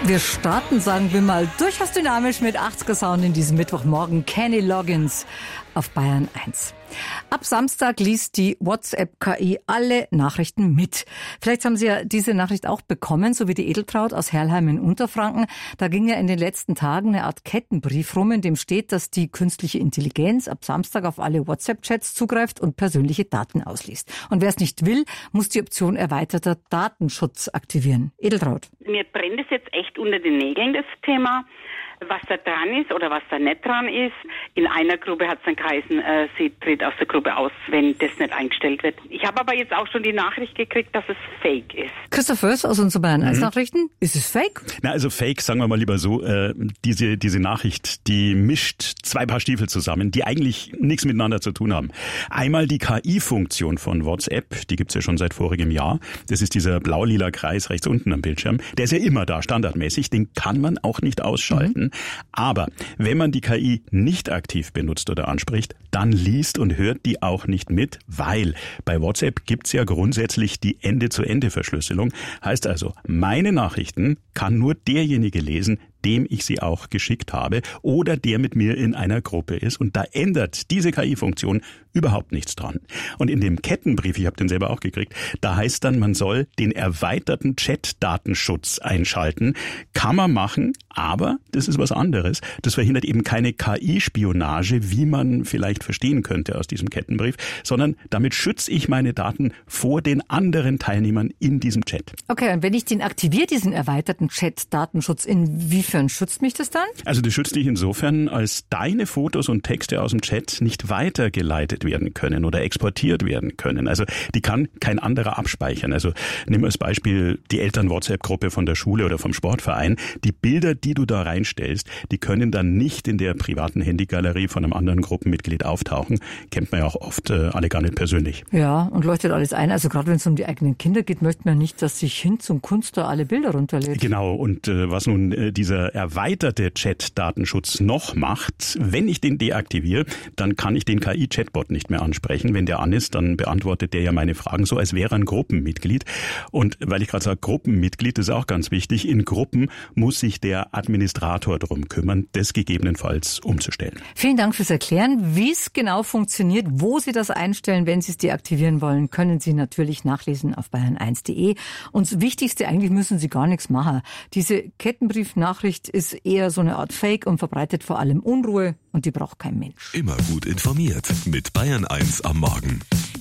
Wir starten, sagen wir mal, durchaus dynamisch mit 80er Sound in diesem Mittwochmorgen. Kenny Loggins auf Bayern 1. Ab Samstag liest die WhatsApp-KI alle Nachrichten mit. Vielleicht haben Sie ja diese Nachricht auch bekommen, so wie die Edeltraut aus Herrlheim in Unterfranken. Da ging ja in den letzten Tagen eine Art Kettenbrief rum, in dem steht, dass die künstliche Intelligenz ab Samstag auf alle WhatsApp-Chats zugreift und persönliche Daten ausliest. Und wer es nicht will, muss die Option erweiterter Datenschutz aktivieren. Edeltraut. Mir brennt es jetzt echt unter den Nägeln, das Thema. Was da dran ist oder was da nicht dran ist. In einer Gruppe hat es dann geheißen, sie tritt aus der Gruppe aus, wenn das nicht eingestellt wird. Ich habe aber jetzt auch schon die Nachricht gekriegt, dass es Fake ist. Christoph Hörs aus unseren Bayern 1 Nachrichten. Ist es Fake? Na, also Fake, sagen wir mal lieber so, diese Nachricht, die mischt zwei Paar Stiefel zusammen, die eigentlich nichts miteinander zu tun haben. Einmal die KI-Funktion von WhatsApp, die gibt's ja schon seit vorigem Jahr. Das ist dieser blau-lila Kreis rechts unten am Bildschirm. Der ist ja immer da, standardmäßig. Den kann man auch nicht ausschalten. Aber wenn man die KI nicht aktiv benutzt oder anspricht, dann liest und hört die auch nicht mit, weil bei WhatsApp gibt's ja grundsätzlich die Ende-zu-Ende-Verschlüsselung. Heißt also, meine Nachrichten kann nur derjenige lesen, dem ich sie auch geschickt habe oder der mit mir in einer Gruppe ist. Und da ändert diese KI-Funktion überhaupt nichts dran. Und in dem Kettenbrief, ich habe den selber auch gekriegt, da heißt dann, man soll den erweiterten Chat-Datenschutz einschalten. Kann man machen, aber das ist was anderes. Das verhindert eben keine KI-Spionage, wie man vielleicht verstehen könnte aus diesem Kettenbrief, sondern damit schütze ich meine Daten vor den anderen Teilnehmern in diesem Chat. Okay, und wenn ich den aktiviere, diesen erweiterten Chat-Datenschutz, inwiefern schützt mich das dann? Also das schützt dich insofern, als deine Fotos und Texte aus dem Chat nicht weitergeleitet werden können oder exportiert werden können. Also die kann kein anderer abspeichern. Also nimm als Beispiel die Eltern-WhatsApp-Gruppe von der Schule oder vom Sportverein. Die Bilder, die du da reinstellst, die können dann nicht in der privaten Handygalerie von einem anderen Gruppenmitglied auftauchen. Kennt man ja auch oft alle gar nicht persönlich. Ja, und leuchtet alles ein. Also gerade wenn es um die eigenen Kinder geht, möchte man nicht, dass sich Hinz und Kunst da alle Bilder runterlädt. Genau, und was nun dieser erweiterte Chat-Datenschutz noch macht, wenn ich den deaktiviere, dann kann ich den KI-Chatbot nicht mehr ansprechen. Wenn der an ist, dann beantwortet der ja meine Fragen so, als wäre er ein Gruppenmitglied. Und weil ich gerade sage, Gruppenmitglied, das ist auch ganz wichtig. In Gruppen muss sich der Administrator drum kümmern, das gegebenenfalls umzustellen. Vielen Dank fürs Erklären. Wie es genau funktioniert, wo Sie das einstellen, wenn Sie es deaktivieren wollen, können Sie natürlich nachlesen auf bayern1.de. Und das Wichtigste, eigentlich müssen Sie gar nichts machen. Diese Kettenbriefnachricht ist eher so eine Art Fake und verbreitet vor allem Unruhe und die braucht kein Mensch. Immer gut informiert mit Bayern 1 am Morgen.